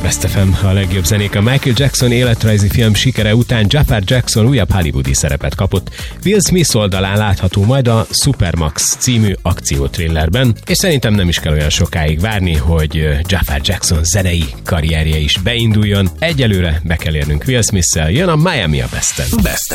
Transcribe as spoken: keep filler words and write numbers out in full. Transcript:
Best ef em, a legjobb zenék. A Michael Jackson életrajzi film sikere után Jafar Jackson újabb hollywoodi szerepet kapott. Will Smith oldalán látható majd a Supermax című akciótrillerben, és szerintem nem is kell olyan sokáig várni, hogy Jafar Jackson zenei karrierje is beinduljon. Egyelőre be kell érnünk Will Smith-szel, jön a Miami a Besten. Best